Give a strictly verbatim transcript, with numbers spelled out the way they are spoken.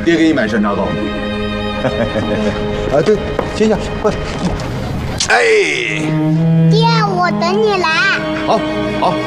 爹给你买山楂糕。啊，对，接下，快。哎， 爹，我等你来。 好，好。